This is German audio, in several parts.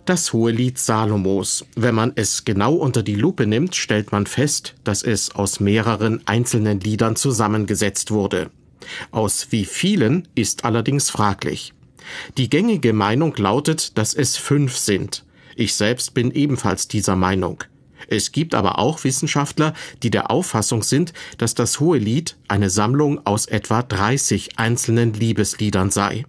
Das Hohelied Salomos. Wenn man es genau unter die Lupe nimmt, stellt man fest, dass es aus mehreren einzelnen Liedern zusammengesetzt wurde. Aus wie vielen ist allerdings fraglich. Die gängige Meinung lautet, dass es 5 sind. Ich selbst bin ebenfalls dieser Meinung. Es gibt aber auch Wissenschaftler, die der Auffassung sind, dass das Hohelied eine Sammlung aus etwa 30 einzelnen Liebesliedern sei.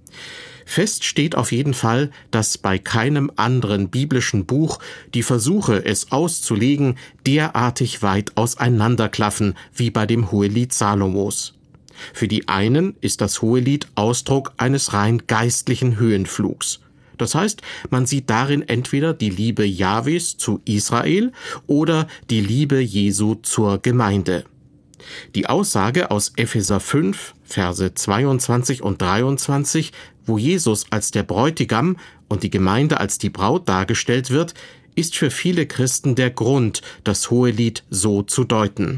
Fest steht auf jeden Fall, dass bei keinem anderen biblischen Buch die Versuche, es auszulegen, derartig weit auseinanderklaffen wie bei dem Hohelied Salomos. Für die einen ist das Hohelied Ausdruck eines rein geistlichen Höhenflugs. Das heißt, man sieht darin entweder die Liebe Jahwes zu Israel oder die Liebe Jesu zur Gemeinde. Die Aussage aus Epheser 5, Verse 22 und 23, wo Jesus als der Bräutigam und die Gemeinde als die Braut dargestellt wird, ist für viele Christen der Grund, das Hohelied so zu deuten.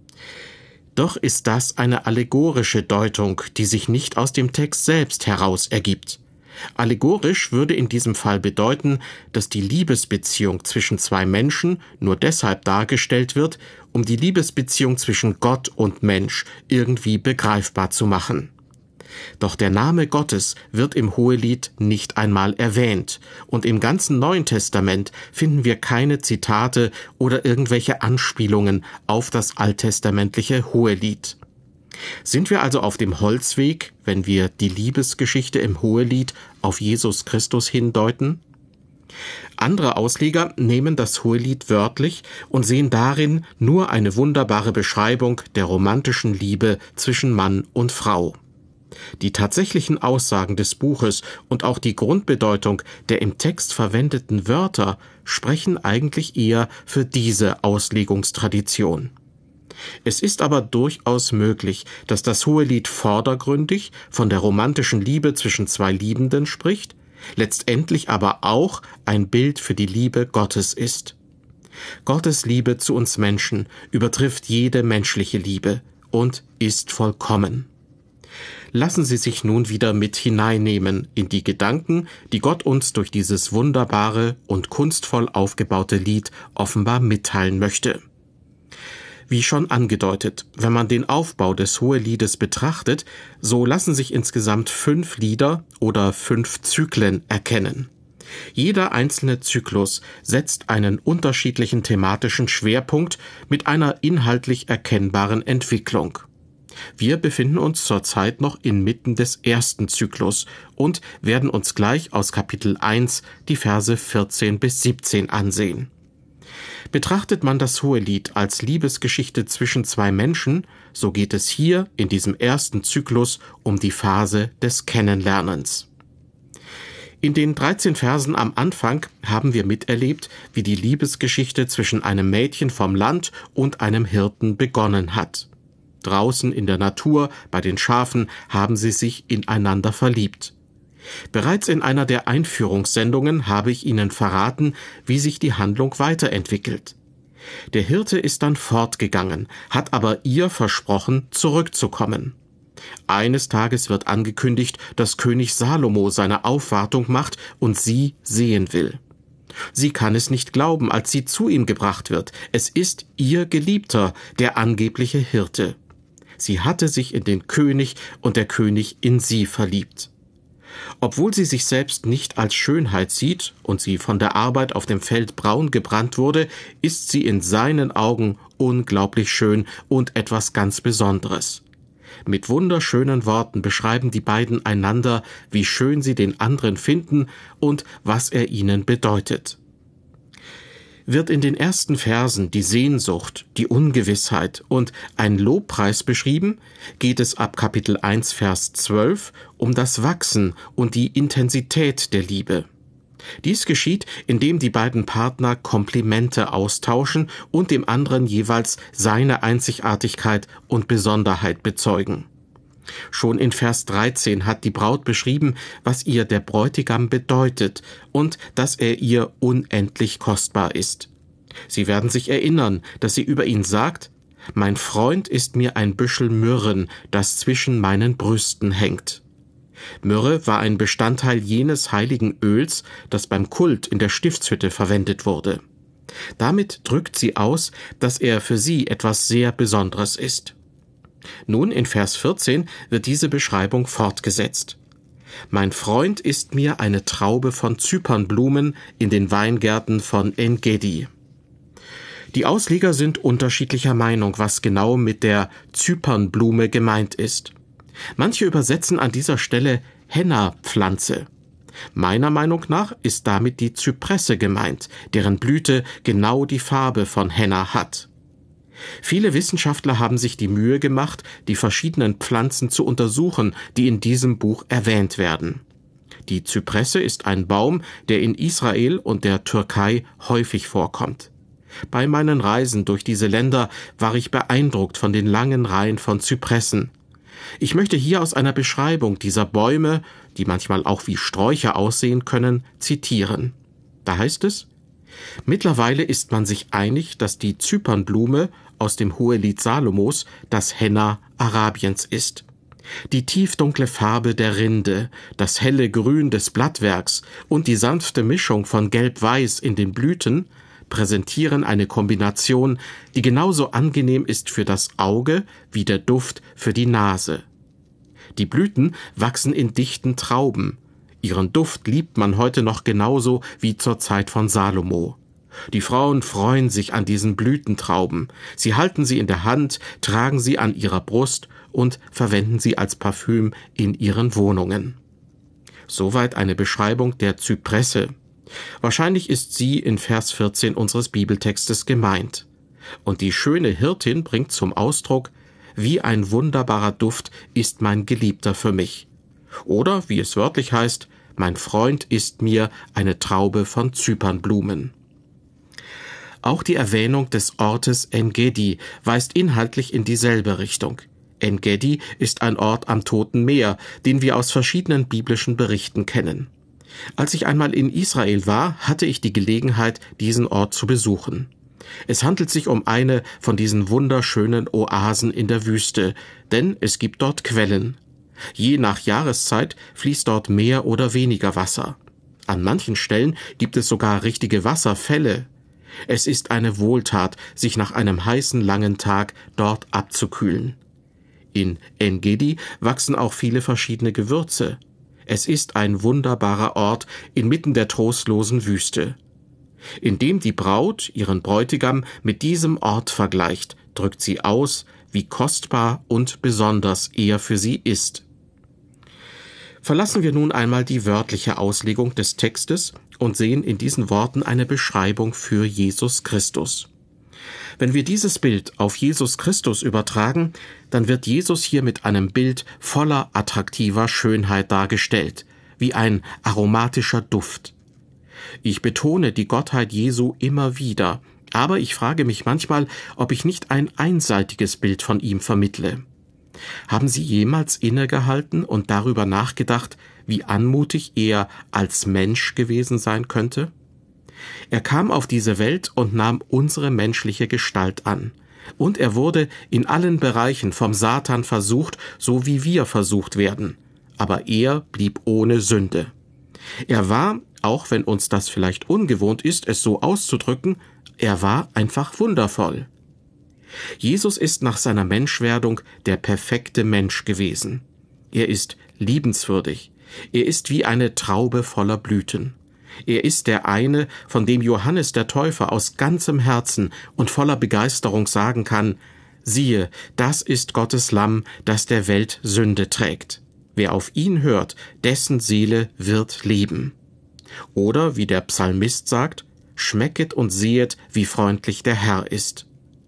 Doch ist das eine allegorische Deutung, die sich nicht aus dem Text selbst heraus ergibt. Allegorisch würde in diesem Fall bedeuten, dass die Liebesbeziehung zwischen 2 Menschen nur deshalb dargestellt wird, um die Liebesbeziehung zwischen Gott und Mensch irgendwie begreifbar zu machen. Doch der Name Gottes wird im Hohelied nicht einmal erwähnt, und im ganzen Neuen Testament finden wir keine Zitate oder irgendwelche Anspielungen auf das alttestamentliche Hohelied. Sind wir also auf dem Holzweg, wenn wir die Liebesgeschichte im Hohelied auf Jesus Christus hindeuten? Andere Ausleger nehmen das Hohelied wörtlich und sehen darin nur eine wunderbare Beschreibung der romantischen Liebe zwischen Mann und Frau. Die tatsächlichen Aussagen des Buches und auch die Grundbedeutung der im Text verwendeten Wörter sprechen eigentlich eher für diese Auslegungstradition. Es ist aber durchaus möglich, dass das Hohelied vordergründig von der romantischen Liebe zwischen 2 Liebenden spricht, letztendlich aber auch ein Bild für die Liebe Gottes ist. Gottes Liebe zu uns Menschen übertrifft jede menschliche Liebe und ist vollkommen. Lassen Sie sich nun wieder mit hineinnehmen in die Gedanken, die Gott uns durch dieses wunderbare und kunstvoll aufgebaute Lied offenbar mitteilen möchte. Wie schon angedeutet, wenn man den Aufbau des Hoheliedes betrachtet, so lassen sich insgesamt 5 Lieder oder 5 Zyklen erkennen. Jeder einzelne Zyklus setzt einen unterschiedlichen thematischen Schwerpunkt mit einer inhaltlich erkennbaren Entwicklung. Wir befinden uns zurzeit noch inmitten des ersten Zyklus und werden uns gleich aus Kapitel 1 die Verse 14 bis 17 ansehen. Betrachtet man das Hohelied als Liebesgeschichte zwischen 2 Menschen, so geht es hier in diesem ersten Zyklus um die Phase des Kennenlernens. In den 13 Versen am Anfang haben wir miterlebt, wie die Liebesgeschichte zwischen einem Mädchen vom Land und einem Hirten begonnen hat. Draußen in der Natur, bei den Schafen, haben sie sich ineinander verliebt. Bereits in einer der Einführungssendungen habe ich Ihnen verraten, wie sich die Handlung weiterentwickelt. Der Hirte ist dann fortgegangen, hat aber ihr versprochen, zurückzukommen. Eines Tages wird angekündigt, dass König Salomo seine Aufwartung macht und sie sehen will. Sie kann es nicht glauben, als sie zu ihm gebracht wird. Es ist ihr Geliebter, der angebliche Hirte. Sie hatte sich in den König und der König in sie verliebt. Obwohl sie sich selbst nicht als Schönheit sieht und sie von der Arbeit auf dem Feld braun gebrannt wurde, ist sie in seinen Augen unglaublich schön und etwas ganz Besonderes. Mit wunderschönen Worten beschreiben die beiden einander, wie schön sie den anderen finden und was er ihnen bedeutet. Wird in den ersten Versen die Sehnsucht, die Ungewissheit und ein Lobpreis beschrieben, geht es ab Kapitel 1, Vers 12 um das Wachsen und die Intensität der Liebe. Dies geschieht, indem die beiden Partner Komplimente austauschen und dem anderen jeweils seine Einzigartigkeit und Besonderheit bezeugen. Schon in Vers 13 hat die Braut beschrieben, was ihr der Bräutigam bedeutet und dass er ihr unendlich kostbar ist. Sie werden sich erinnern, dass sie über ihn sagt: »Mein Freund ist mir ein Büschel Myrrhen, das zwischen meinen Brüsten hängt.« Myrrhe war ein Bestandteil jenes heiligen Öls, das beim Kult in der Stiftshütte verwendet wurde. Damit drückt sie aus, dass er für sie etwas sehr Besonderes ist. Nun in Vers 14 wird diese Beschreibung fortgesetzt. Mein Freund ist mir eine Traube von Zypernblumen in den Weingärten von En-Gedi. Die Ausleger sind unterschiedlicher Meinung, was genau mit der Zypernblume gemeint ist. Manche übersetzen an dieser Stelle Henna-Pflanze. Meiner Meinung nach ist damit die Zypresse gemeint, deren Blüte genau die Farbe von Henna hat. Viele Wissenschaftler haben sich die Mühe gemacht, die verschiedenen Pflanzen zu untersuchen, die in diesem Buch erwähnt werden. Die Zypresse ist ein Baum, der in Israel und der Türkei häufig vorkommt. Bei meinen Reisen durch diese Länder war ich beeindruckt von den langen Reihen von Zypressen. Ich möchte hier aus einer Beschreibung dieser Bäume, die manchmal auch wie Sträucher aussehen können, zitieren. Da heißt es: Mittlerweile ist man sich einig, dass die Zypernblume aus dem Hohelied Salomos das Henna Arabiens ist. Die tiefdunkle Farbe der Rinde, das helle Grün des Blattwerks und die sanfte Mischung von Gelb-Weiß in den Blüten präsentieren eine Kombination, die genauso angenehm ist für das Auge wie der Duft für die Nase. Die Blüten wachsen in dichten Trauben. Ihren Duft liebt man heute noch genauso wie zur Zeit von Salomo. Die Frauen freuen sich an diesen Blütentrauben. Sie halten sie in der Hand, tragen sie an ihrer Brust und verwenden sie als Parfüm in ihren Wohnungen. Soweit eine Beschreibung der Zypresse. Wahrscheinlich ist sie in Vers 14 unseres Bibeltextes gemeint. Und die schöne Hirtin bringt zum Ausdruck: Wie ein wunderbarer Duft ist mein Geliebter für mich. Oder, wie es wörtlich heißt, mein Freund ist mir eine Traube von Zypernblumen. Auch die Erwähnung des Ortes En-Gedi weist inhaltlich in dieselbe Richtung. En-Gedi ist ein Ort am Toten Meer, den wir aus verschiedenen biblischen Berichten kennen. Als ich einmal in Israel war, hatte ich die Gelegenheit, diesen Ort zu besuchen. Es handelt sich um eine von diesen wunderschönen Oasen in der Wüste, denn es gibt dort Quellen. Je nach Jahreszeit fließt dort mehr oder weniger Wasser. An manchen Stellen gibt es sogar richtige Wasserfälle. Es ist eine Wohltat, sich nach einem heißen, langen Tag dort abzukühlen. In En-Gedi wachsen auch viele verschiedene Gewürze. Es ist ein wunderbarer Ort inmitten der trostlosen Wüste. Indem die Braut ihren Bräutigam mit diesem Ort vergleicht, drückt sie aus, wie kostbar und besonders er für sie ist. Verlassen wir nun einmal die wörtliche Auslegung des Textes und sehen in diesen Worten eine Beschreibung für Jesus Christus. Wenn wir dieses Bild auf Jesus Christus übertragen, dann wird Jesus hier mit einem Bild voller attraktiver Schönheit dargestellt, wie ein aromatischer Duft. Ich betone die Gottheit Jesu immer wieder, aber ich frage mich manchmal, ob ich nicht ein einseitiges Bild von ihm vermittle. Haben Sie jemals innegehalten und darüber nachgedacht, wie anmutig er als Mensch gewesen sein könnte? Er kam auf diese Welt und nahm unsere menschliche Gestalt an. Und er wurde in allen Bereichen vom Satan versucht, so wie wir versucht werden. Aber er blieb ohne Sünde. Er war, auch wenn uns das vielleicht ungewohnt ist, es so auszudrücken, er war einfach wundervoll. Jesus ist nach seiner Menschwerdung der perfekte Mensch gewesen. Er ist liebenswürdig. Er ist wie eine Traube voller Blüten. Er ist der eine, von dem Johannes der Täufer aus ganzem Herzen und voller Begeisterung sagen kann: Siehe, das ist Gottes Lamm, das der Welt Sünde trägt. Wer auf ihn hört, dessen Seele wird leben. Oder, wie der Psalmist sagt: Schmecket und sehet, wie freundlich der Herr ist.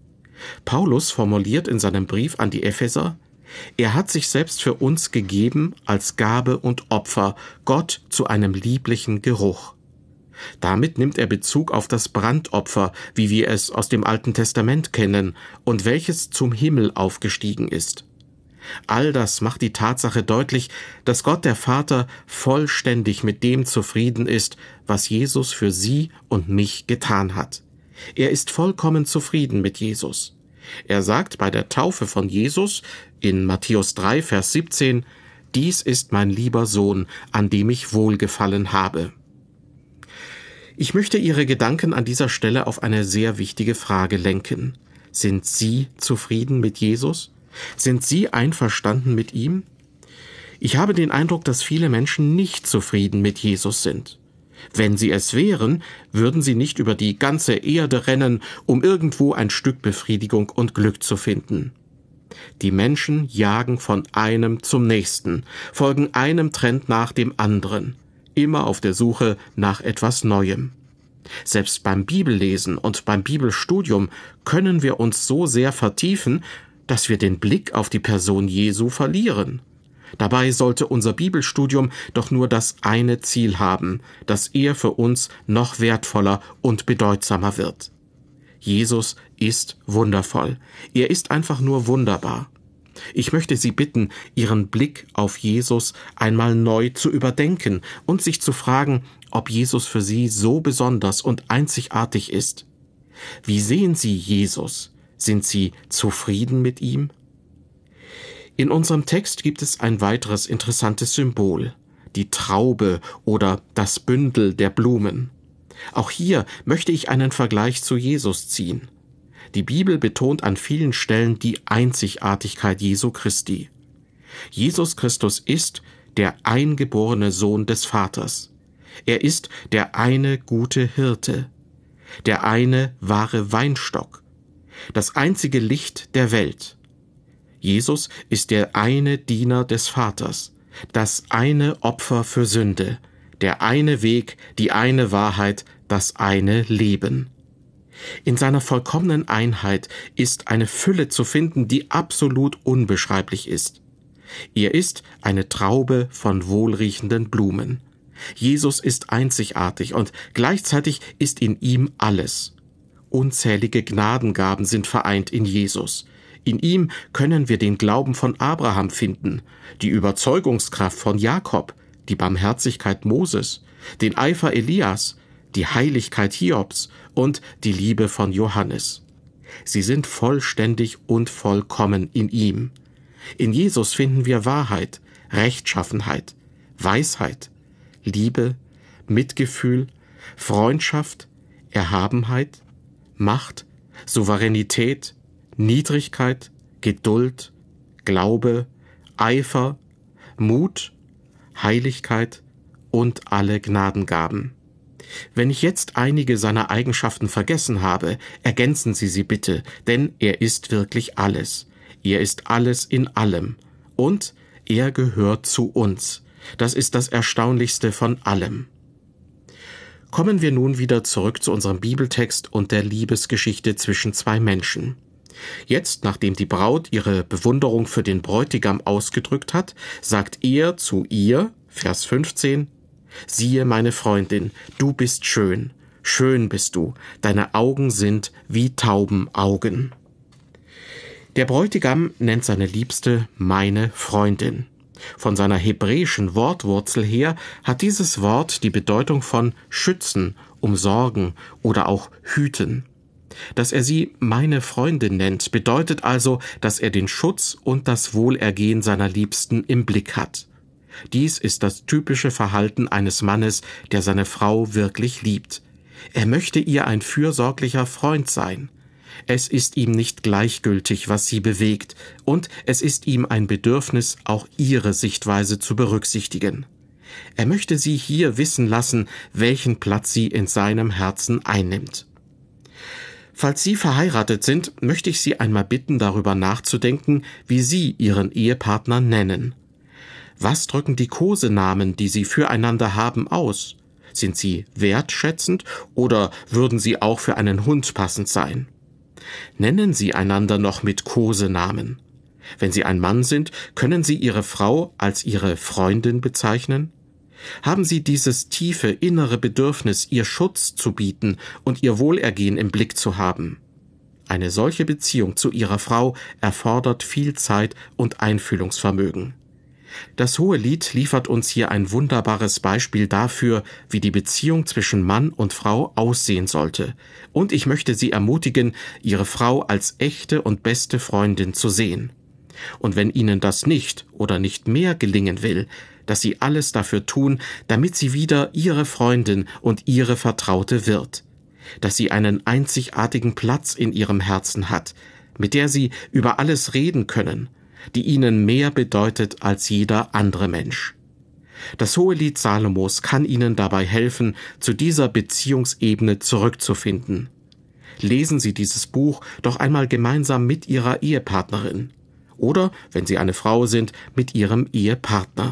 Paulus formuliert in seinem Brief an die Epheser: Er hat sich selbst für uns gegeben als Gabe und Opfer, Gott zu einem lieblichen Geruch. Damit nimmt er Bezug auf das Brandopfer, wie wir es aus dem Alten Testament kennen und welches zum Himmel aufgestiegen ist. All das macht die Tatsache deutlich, dass Gott der Vater vollständig mit dem zufrieden ist, was Jesus für sie und mich getan hat. Er ist vollkommen zufrieden mit Jesus. Er sagt bei der Taufe von Jesus in Matthäus 3, Vers 17: Dies ist mein lieber Sohn, an dem ich Wohlgefallen habe. Ich möchte Ihre Gedanken an dieser Stelle auf eine sehr wichtige Frage lenken. Sind Sie zufrieden mit Jesus? Sind Sie einverstanden mit ihm? Ich habe den Eindruck, dass viele Menschen nicht zufrieden mit Jesus sind. Wenn sie es wären, würden sie nicht über die ganze Erde rennen, um irgendwo ein Stück Befriedigung und Glück zu finden. Die Menschen jagen von einem zum nächsten, folgen einem Trend nach dem anderen, immer auf der Suche nach etwas Neuem. Selbst beim Bibellesen und beim Bibelstudium können wir uns so sehr vertiefen, dass wir den Blick auf die Person Jesu verlieren. Dabei sollte unser Bibelstudium doch nur das eine Ziel haben, dass er für uns noch wertvoller und bedeutsamer wird. Jesus ist wundervoll. Er ist einfach nur wunderbar. Ich möchte Sie bitten, Ihren Blick auf Jesus einmal neu zu überdenken und sich zu fragen, ob Jesus für Sie so besonders und einzigartig ist. Wie sehen Sie Jesus? Sind Sie zufrieden mit ihm? In unserem Text gibt es ein weiteres interessantes Symbol, die Traube oder das Bündel der Blumen. Auch hier möchte ich einen Vergleich zu Jesus ziehen. Die Bibel betont an vielen Stellen die Einzigartigkeit Jesu Christi. Jesus Christus ist der eingeborene Sohn des Vaters. Er ist der eine gute Hirte, der eine wahre Weinstock, das einzige Licht der Welt. Jesus ist der eine Diener des Vaters, das eine Opfer für Sünde, der eine Weg, die eine Wahrheit, das eine Leben. In seiner vollkommenen Einheit ist eine Fülle zu finden, die absolut unbeschreiblich ist. Er ist eine Traube von wohlriechenden Blumen. Jesus ist einzigartig und gleichzeitig ist in ihm alles. Unzählige Gnadengaben sind vereint in Jesus. In ihm können wir den Glauben von Abraham finden, die Überzeugungskraft von Jakob, die Barmherzigkeit Moses, den Eifer Elias, die Heiligkeit Hiobs und die Liebe von Johannes. Sie sind vollständig und vollkommen in ihm. In Jesus finden wir Wahrheit, Rechtschaffenheit, Weisheit, Liebe, Mitgefühl, Freundschaft, Erhabenheit, Macht, Souveränität, Niedrigkeit, Geduld, Glaube, Eifer, Mut, Heiligkeit und alle Gnadengaben. Wenn ich jetzt einige seiner Eigenschaften vergessen habe, ergänzen Sie sie bitte, denn er ist wirklich alles. Er ist alles in allem. Und er gehört zu uns. Das ist das Erstaunlichste von allem. Kommen wir nun wieder zurück zu unserem Bibeltext und der Liebesgeschichte zwischen zwei Menschen. Jetzt, nachdem die Braut ihre Bewunderung für den Bräutigam ausgedrückt hat, sagt er zu ihr, Vers 15, »Siehe, meine Freundin, du bist schön, schön bist du, deine Augen sind wie Taubenaugen.« Der Bräutigam nennt seine Liebste meine Freundin. Von seiner hebräischen Wortwurzel her hat dieses Wort die Bedeutung von schützen, umsorgen oder auch hüten. Dass er sie meine Freundin nennt, bedeutet also, dass er den Schutz und das Wohlergehen seiner Liebsten im Blick hat. Dies ist das typische Verhalten eines Mannes, der seine Frau wirklich liebt. Er möchte ihr ein fürsorglicher Freund sein. Es ist ihm nicht gleichgültig, was sie bewegt, und es ist ihm ein Bedürfnis, auch ihre Sichtweise zu berücksichtigen. Er möchte sie hier wissen lassen, welchen Platz sie in seinem Herzen einnimmt. Falls Sie verheiratet sind, möchte ich Sie einmal bitten, darüber nachzudenken, wie Sie Ihren Ehepartner nennen. Was drücken die Kosenamen, die Sie füreinander haben, aus? Sind sie wertschätzend oder würden sie auch für einen Hund passend sein? Nennen Sie einander noch mit Kosenamen. Wenn Sie ein Mann sind, können Sie Ihre Frau als Ihre Freundin bezeichnen? Haben Sie dieses tiefe innere Bedürfnis, ihr Schutz zu bieten und ihr Wohlergehen im Blick zu haben? Eine solche Beziehung zu Ihrer Frau erfordert viel Zeit und Einfühlungsvermögen. Das Hohelied liefert uns hier ein wunderbares Beispiel dafür, wie die Beziehung zwischen Mann und Frau aussehen sollte. Und ich möchte Sie ermutigen, Ihre Frau als echte und beste Freundin zu sehen. Und wenn ihnen das nicht oder nicht mehr gelingen will, dass sie alles dafür tun, damit sie wieder ihre Freundin und ihre Vertraute wird, dass sie einen einzigartigen Platz in ihrem Herzen hat, mit der sie über alles reden können, die ihnen mehr bedeutet als jeder andere Mensch. Das Hohelied Salomos kann ihnen dabei helfen, zu dieser Beziehungsebene zurückzufinden. Lesen Sie dieses Buch doch einmal gemeinsam mit Ihrer Ehepartnerin oder, wenn Sie eine Frau sind, mit Ihrem Ehepartner.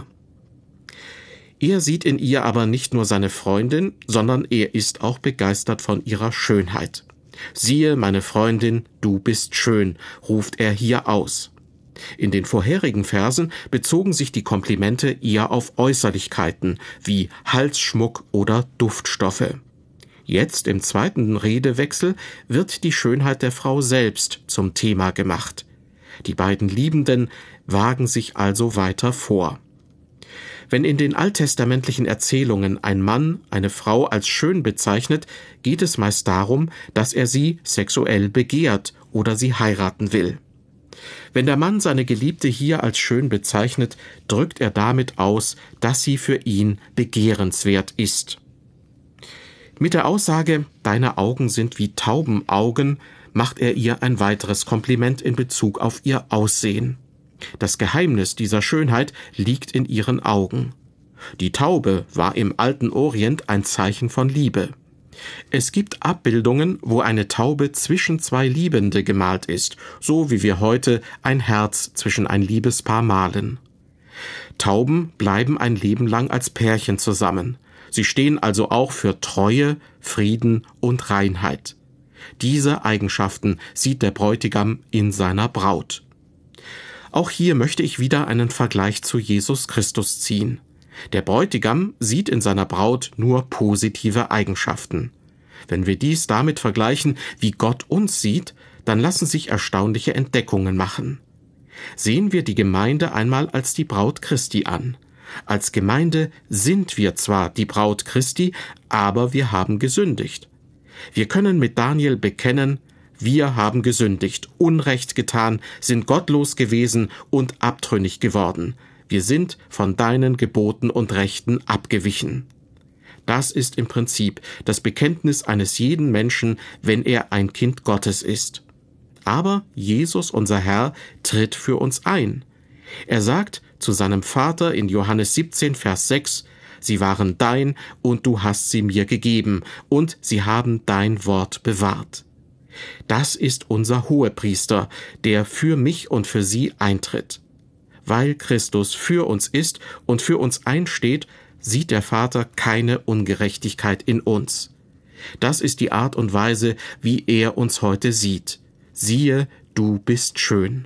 Er sieht in ihr aber nicht nur seine Freundin, sondern er ist auch begeistert von ihrer Schönheit. »Siehe, meine Freundin, du bist schön«, ruft er hier aus. In den vorherigen Versen bezogen sich die Komplimente eher auf Äußerlichkeiten wie Halsschmuck oder Duftstoffe. Jetzt im zweiten Redewechsel wird die Schönheit der Frau selbst zum Thema gemacht. Die beiden Liebenden wagen sich also weiter vor. Wenn in den alttestamentlichen Erzählungen ein Mann eine Frau als schön bezeichnet, geht es meist darum, dass er sie sexuell begehrt oder sie heiraten will. Wenn der Mann seine Geliebte hier als schön bezeichnet, drückt er damit aus, dass sie für ihn begehrenswert ist. Mit der Aussage, deine Augen sind wie Taubenaugen, macht er ihr ein weiteres Kompliment in Bezug auf ihr Aussehen. Das Geheimnis dieser Schönheit liegt in ihren Augen. Die Taube war im alten Orient ein Zeichen von Liebe. Es gibt Abbildungen, wo eine Taube zwischen zwei Liebende gemalt ist, so wie wir heute ein Herz zwischen ein Liebespaar malen. Tauben bleiben ein Leben lang als Pärchen zusammen. Sie stehen also auch für Treue, Frieden und Reinheit. Diese Eigenschaften sieht der Bräutigam in seiner Braut. Auch hier möchte ich wieder einen Vergleich zu Jesus Christus ziehen. Der Bräutigam sieht in seiner Braut nur positive Eigenschaften. Wenn wir dies damit vergleichen, wie Gott uns sieht, dann lassen sich erstaunliche Entdeckungen machen. Sehen wir die Gemeinde einmal als die Braut Christi an. Als Gemeinde sind wir zwar die Braut Christi, aber wir haben gesündigt. Wir können mit Daniel bekennen, wir haben gesündigt, Unrecht getan, sind gottlos gewesen und abtrünnig geworden. Wir sind von deinen Geboten und Rechten abgewichen. Das ist im Prinzip das Bekenntnis eines jeden Menschen, wenn er ein Kind Gottes ist. Aber Jesus, unser Herr, tritt für uns ein. Er sagt zu seinem Vater in Johannes 17, Vers 6, sie waren dein und du hast sie mir gegeben und sie haben dein Wort bewahrt. Das ist unser Hohepriester, der für mich und für sie eintritt. Weil Christus für uns ist und für uns einsteht, sieht der Vater keine Ungerechtigkeit in uns. Das ist die Art und Weise, wie er uns heute sieht. Siehe, du bist schön.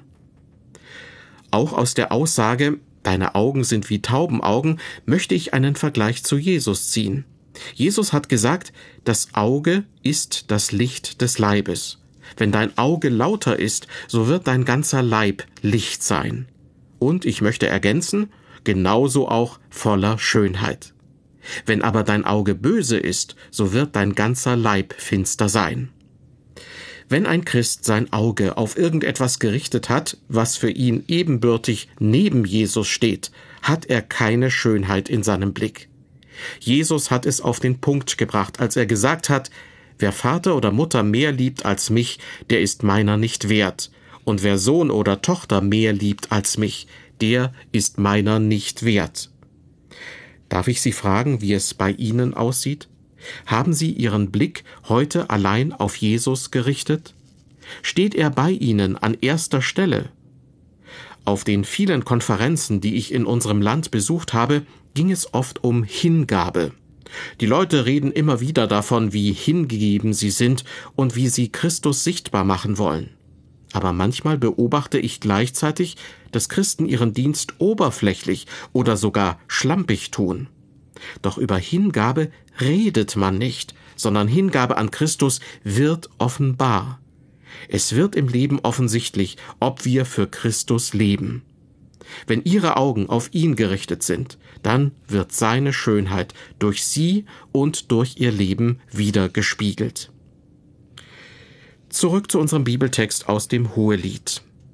Auch aus der Aussage, deine Augen sind wie Taubenaugen, möchte ich einen Vergleich zu Jesus ziehen. Jesus hat gesagt, das Auge ist das Licht des Leibes. Wenn dein Auge lauter ist, so wird dein ganzer Leib Licht sein. Und ich möchte ergänzen, genauso auch voller Schönheit. Wenn aber dein Auge böse ist, so wird dein ganzer Leib finster sein. Wenn ein Christ sein Auge auf irgendetwas gerichtet hat, was für ihn ebenbürtig neben Jesus steht, hat er keine Schönheit in seinem Blick. Jesus hat es auf den Punkt gebracht, als er gesagt hat, wer Vater oder Mutter mehr liebt als mich, der ist meiner nicht wert. Und wer Sohn oder Tochter mehr liebt als mich, der ist meiner nicht wert. Darf ich Sie fragen, wie es bei Ihnen aussieht? Haben Sie Ihren Blick heute allein auf Jesus gerichtet? Steht er bei Ihnen an erster Stelle? Auf den vielen Konferenzen, die ich in unserem Land besucht habe, ging es oft um Hingabe. Die Leute reden immer wieder davon, wie hingegeben sie sind und wie sie Christus sichtbar machen wollen. Aber manchmal beobachte ich gleichzeitig, dass Christen ihren Dienst oberflächlich oder sogar schlampig tun. Doch über Hingabe redet man nicht, sondern Hingabe an Christus wird offenbar. Es wird im Leben offensichtlich, ob wir für Christus leben. Wenn Ihre Augen auf ihn gerichtet sind, dann wird seine Schönheit durch Sie und durch Ihr Leben widergespiegelt. Zurück zu unserem Bibeltext aus dem Hohelied.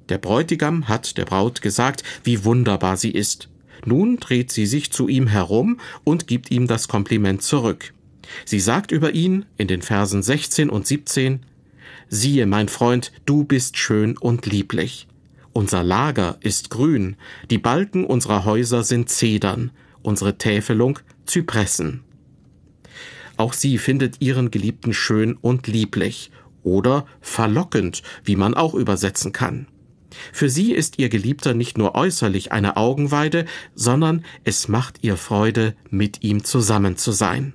Der Bräutigam hat der Braut gesagt, wie wunderbar sie ist. Nun dreht sie sich zu ihm herum und gibt ihm das Kompliment zurück. Sie sagt über ihn in den Versen 16 und 17, »Siehe, mein Freund, du bist schön und lieblich. Unser Lager ist grün, die Balken unserer Häuser sind Zedern, unsere Täfelung Zypressen.« Auch sie findet ihren Geliebten schön und lieblich oder verlockend, wie man auch übersetzen kann. Für sie ist ihr Geliebter nicht nur äußerlich eine Augenweide, sondern es macht ihr Freude, mit ihm zusammen zu sein.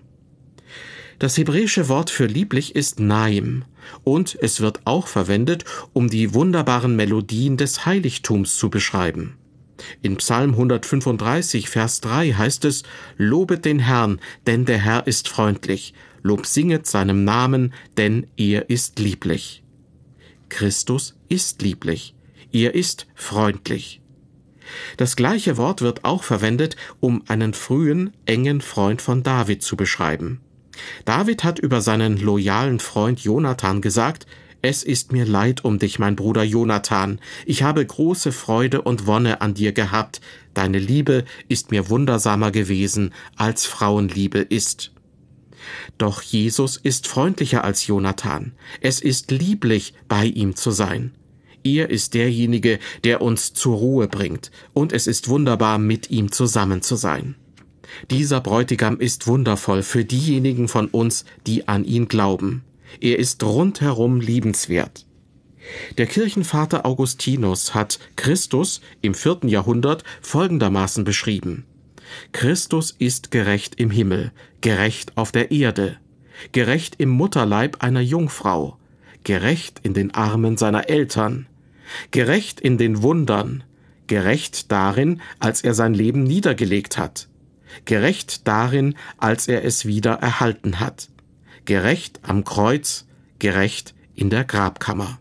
Das hebräische Wort für lieblich ist Naim und es wird auch verwendet, um die wunderbaren Melodien des Heiligtums zu beschreiben. In Psalm 135, Vers 3 heißt es, »Lobet den Herrn, denn der Herr ist freundlich. Lob singet seinem Namen, denn er ist lieblich.« Christus ist lieblich. Er ist freundlich. Das gleiche Wort wird auch verwendet, um einen frühen, engen Freund von David zu beschreiben. David hat über seinen loyalen Freund Jonathan gesagt, »Es ist mir leid um dich, mein Bruder Jonathan. Ich habe große Freude und Wonne an dir gehabt. Deine Liebe ist mir wundersamer gewesen, als Frauenliebe ist.« Doch Jesus ist freundlicher als Jonathan. Es ist lieblich, bei ihm zu sein. Er ist derjenige, der uns zur Ruhe bringt, und es ist wunderbar, mit ihm zusammen zu sein. Dieser Bräutigam ist wundervoll für diejenigen von uns, die an ihn glauben. Er ist rundherum liebenswert. Der Kirchenvater Augustinus hat Christus im 4. Jahrhundert folgendermaßen beschrieben. Christus ist gerecht im Himmel, gerecht auf der Erde, gerecht im Mutterleib einer Jungfrau, gerecht in den Armen seiner Eltern, gerecht in den Wundern, gerecht darin, als er sein Leben niedergelegt hat, gerecht darin, als er es wieder erhalten hat, gerecht am Kreuz, gerecht in der Grabkammer.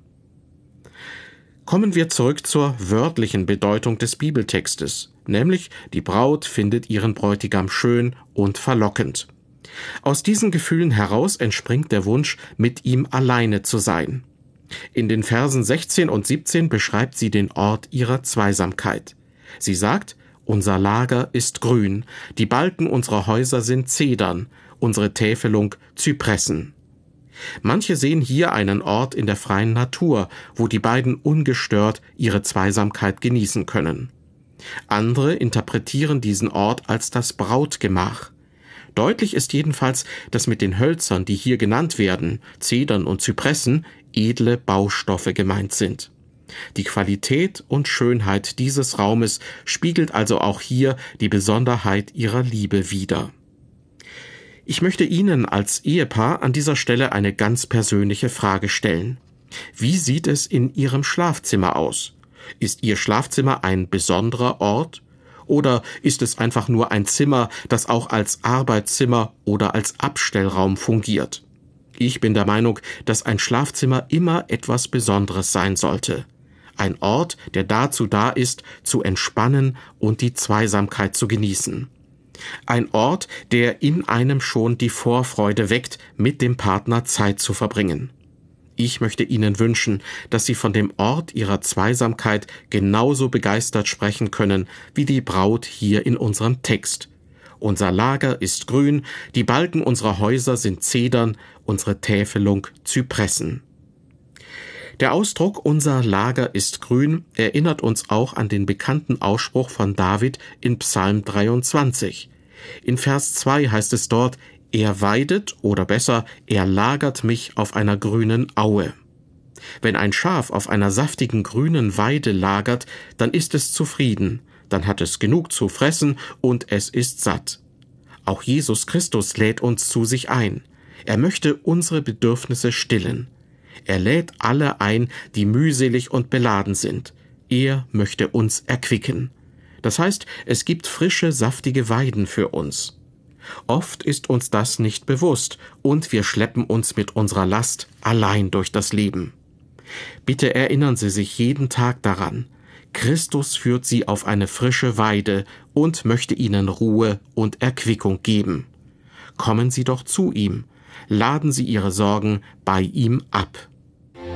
Kommen wir zurück zur wörtlichen Bedeutung des Bibeltextes, nämlich die Braut findet ihren Bräutigam schön und verlockend. Aus diesen Gefühlen heraus entspringt der Wunsch, mit ihm alleine zu sein. In den Versen 16 und 17 beschreibt sie den Ort ihrer Zweisamkeit. Sie sagt, unser Lager ist grün, die Balken unserer Häuser sind Zedern, unsere Täfelung Zypressen. Manche sehen hier einen Ort in der freien Natur, wo die beiden ungestört ihre Zweisamkeit genießen können. Andere interpretieren diesen Ort als das Brautgemach. Deutlich ist jedenfalls, dass mit den Hölzern, die hier genannt werden, Zedern und Zypressen, edle Baustoffe gemeint sind. Die Qualität und Schönheit dieses Raumes spiegelt also auch hier die Besonderheit ihrer Liebe wider. Ich möchte Ihnen als Ehepaar an dieser Stelle eine ganz persönliche Frage stellen. Wie sieht es in Ihrem Schlafzimmer aus? Ist Ihr Schlafzimmer ein besonderer Ort? Oder ist es einfach nur ein Zimmer, das auch als Arbeitszimmer oder als Abstellraum fungiert? Ich bin der Meinung, dass ein Schlafzimmer immer etwas Besonderes sein sollte. Ein Ort, der dazu da ist, zu entspannen und die Zweisamkeit zu genießen. Ein Ort, der in einem schon die Vorfreude weckt, mit dem Partner Zeit zu verbringen. Ich möchte Ihnen wünschen, dass Sie von dem Ort Ihrer Zweisamkeit genauso begeistert sprechen können, wie die Braut hier in unserem Text. Unser Lager ist grün, die Balken unserer Häuser sind Zedern, unsere Täfelung Zypressen. Der Ausdruck »unser Lager ist grün« erinnert uns auch an den bekannten Ausspruch von David in Psalm 23. In Vers 2 heißt es dort, »Er weidet, oder besser, er lagert mich auf einer grünen Aue.« Wenn ein Schaf auf einer saftigen grünen Weide lagert, dann ist es zufrieden, dann hat es genug zu fressen und es ist satt. Auch Jesus Christus lädt uns zu sich ein. Er möchte unsere Bedürfnisse stillen. Er lädt alle ein, die mühselig und beladen sind. Er möchte uns erquicken. Das heißt, es gibt frische, saftige Weiden für uns. Oft ist uns das nicht bewusst und wir schleppen uns mit unserer Last allein durch das Leben. Bitte erinnern Sie sich jeden Tag daran. Christus führt Sie auf eine frische Weide und möchte Ihnen Ruhe und Erquickung geben. Kommen Sie doch zu ihm. Laden Sie Ihre Sorgen bei ihm ab.